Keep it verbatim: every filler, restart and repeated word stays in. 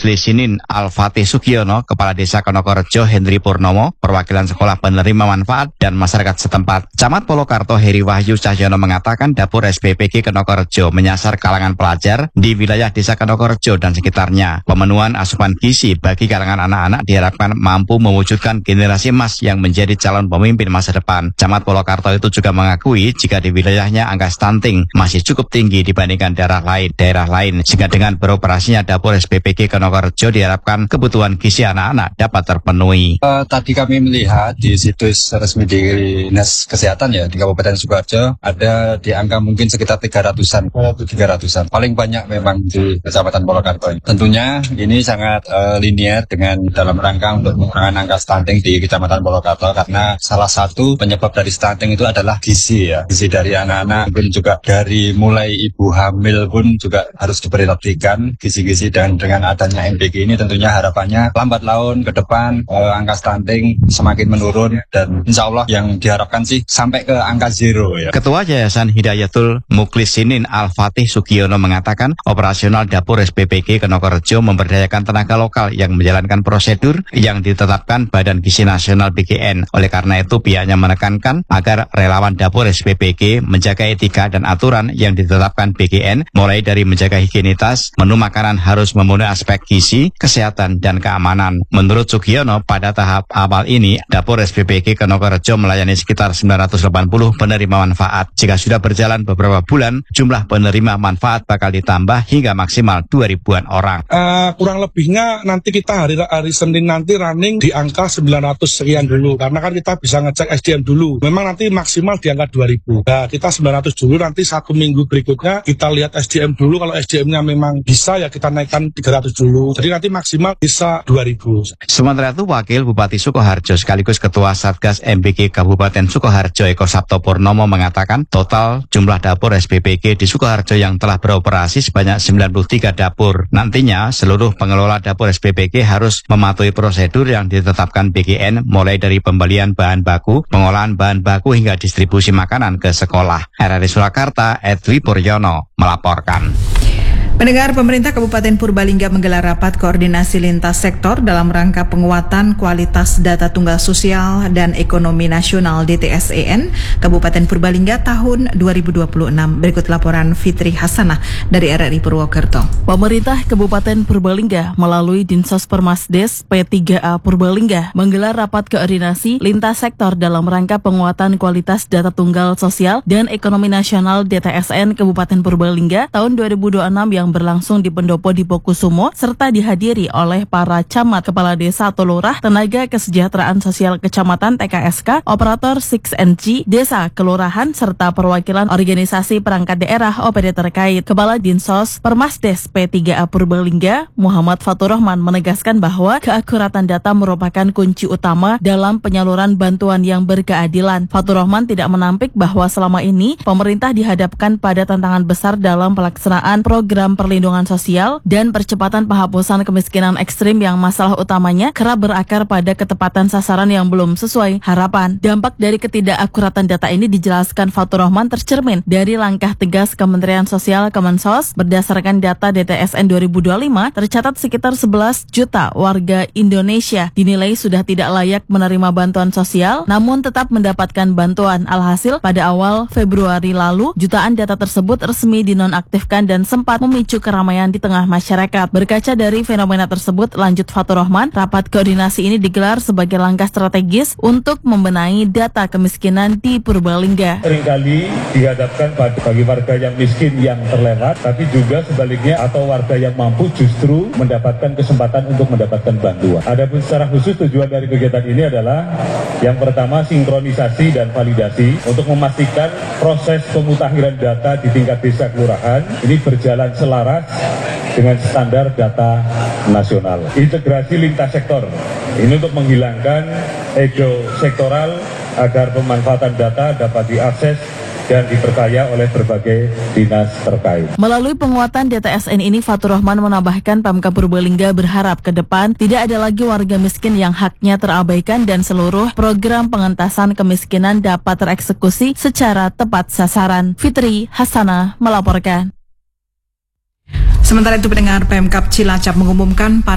Muklisinin Al-Fatih Sugiono, Kepala Desa Konokorejo Hendri Purnomo, perwakilan sekolah penerima manfaat dan masyarakat setempat. Camat Polokarto Heri Wahyu Cahyono mengatakan dapur S P P G Konokorejo menyasar kalangan pelajar di wilayah Desa Konokorejo dan sekitarnya. Pemenuhan asupan gizi bagi kalangan anak-anak diharapkan mampu mewujudkan generasi emas yang menjadi calon pemimpin masa depan. Camat Polokarto itu juga mengakui jika di wilayahnya angka stunting masih cukup tinggi dibandingkan daerah lain, daerah lain, sehingga dengan beroperasinya dapur S P P G Konokorejo diharapkan kebutuhan gizi anak-anak dapat terpenuhi. Uh, tadi kami melihat di situs resmi Dinas Kesehatan ya di Kabupaten Sukoharjo ada di angka mungkin sekitar tiga ratusan, tiga ratusan. Paling banyak memang di Kecamatan Polokarto. Tentunya ini sangat uh, linier dengan dalam rangka untuk mengurangi angka stunting di Kecamatan Polokarto karena salah satu penyebab dari stunting itu adalah gizi ya, gizi dari anak-anak, mungkin juga dari mulai ibu hamil pun juga harus diperhatikan gizi-gizi, dan dengan adanya M P G ini tentunya harapannya lambat laun ke depan eh, angka stunting semakin menurun dan insya Allah yang diharapkan sih sampai ke angka zero ya. Ketua Yayasan Hidayatul Muklisinin Al-Fatih Sugiono mengatakan operasional dapur S P P G Konokorejo memberdayakan tenaga lokal yang menjalankan prosedur yang ditetapkan Badan Gizi Nasional B G N. Oleh karena itu pihaknya menekankan agar relawan dapur S P P G menjaga etika dan aturan yang ditetapkan B G N, mulai dari menjaga higienitas, menu makanan harus memenuhi aspek gizi, kesehatan, dan keamanan. Menurut Sugiono, pada tahap awal ini, dapur S P P G Konokorejo melayani sekitar sembilan ratus delapan puluh penerima manfaat. Jika sudah berjalan beberapa bulan, jumlah penerima manfaat bakal ditambah hingga maksimal dua ribuan orang. Uh, kurang lebihnya nanti kita hari hari Senin nanti running di angka sembilan ratus sekian dulu, karena kan kita bisa ngecek S D M dulu. Memang nanti maksimal di angka dua ribu. Nah, kita sembilan ratus dulu, nanti satu minggu berikutnya kita lihat S D M dulu. Kalau S D M-nya memang bisa ya kita naikkan tiga ratus dulu. Jadi nanti maksimal bisa dua ribu. Sementara itu Wakil Bupati Sukoharjo sekaligus Ketua Satgas M B G Kabupaten Sukoharjo Eko Sabto Purnomo mengatakan total jumlah dapur S P P G di Sukoharjo yang telah beroperasi sebanyak sembilan puluh tiga dapur. Nantinya seluruh pengelola dapur S P P G harus mematuhi prosedur yang ditetapkan B G N, mulai dari pembelian bahan baku, pengolahan bahan baku hingga distribusi makanan ke sekolah. R R I Surakarta, Edwi Puryono melaporkan. Pendengar, pemerintah Kabupaten Purbalingga menggelar rapat koordinasi lintas sektor dalam rangka penguatan kualitas data tunggal sosial dan ekonomi nasional D T S E N Kabupaten Purbalingga tahun dua ribu dua puluh enam. Berikut laporan Fitri Hasanah dari R R I Purwokerto. Pemerintah Kabupaten Purbalingga melalui Dinsos Permasdes P tiga A Purbalingga menggelar rapat koordinasi lintas sektor dalam rangka penguatan kualitas data tunggal sosial dan ekonomi nasional D T S E N Kabupaten Purbalingga tahun dua ribu dua puluh enam yang yang berlangsung di Pendopo Dipokusumo serta dihadiri oleh para camat, kepala desa atau lurah, tenaga kesejahteraan sosial kecamatan T K S K, operator enam N G, desa, kelurahan, serta perwakilan organisasi perangkat daerah O P D terkait. Kepala Dinsos Permasdes P tiga A Purbalingga, Muhammad Fatur Rahman, menegaskan bahwa keakuratan data merupakan kunci utama dalam penyaluran bantuan yang berkeadilan. Fatur Rahman tidak menampik bahwa selama ini pemerintah dihadapkan pada tantangan besar dalam pelaksanaan program perlindungan sosial dan percepatan penghapusan kemiskinan ekstrim yang masalah utamanya kerap berakar pada ketepatan sasaran yang belum sesuai harapan. Dampak dari ketidakakuratan data ini dijelaskan Fatur Rahman tercermin dari langkah tegas Kementerian Sosial Kemensos. Berdasarkan data D T S N dua ribu dua puluh lima, tercatat sekitar sebelas juta warga Indonesia dinilai sudah tidak layak menerima bantuan sosial namun tetap mendapatkan bantuan. Alhasil pada awal Februari lalu jutaan data tersebut resmi dinonaktifkan dan sempat memicu keramaian di tengah masyarakat. Berkaca dari fenomena tersebut, lanjut Fatur Rahman, rapat koordinasi ini digelar sebagai langkah strategis untuk membenahi data kemiskinan di Purbalingga. Seringkali dihadapkan pada bagi warga yang miskin yang terlewat, tapi juga sebaliknya atau warga yang mampu justru mendapatkan kesempatan untuk mendapatkan bantuan. Adapun secara khusus tujuan dari kegiatan ini adalah yang pertama sinkronisasi dan validasi untuk memastikan proses pemutakhiran data di tingkat desa kelurahan ini berjalan selaras dengan standar data nasional. Integrasi lintas sektor ini untuk menghilangkan ego sektoral agar pemanfaatan data dapat diakses dan diperkaya oleh berbagai dinas terkait. Melalui penguatan D T S N ini, Fatur Rahman menambahkan Pemkab Purbalingga berharap ke depan tidak ada lagi warga miskin yang haknya terabaikan dan seluruh program pengentasan kemiskinan dapat tereksekusi secara tepat sasaran. Fitri Hasanah melaporkan. Sementara itu, pendengar, Pemkab Cilacap mengumumkan